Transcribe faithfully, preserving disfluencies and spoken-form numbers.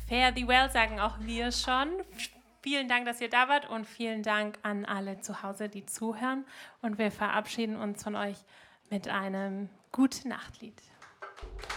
Fare thee well sagen auch wir schon. Vielen Dank, dass ihr da wart und vielen Dank an alle zu Hause, die zuhören. Und wir verabschieden uns von euch mit einem Gute-Nacht-Lied.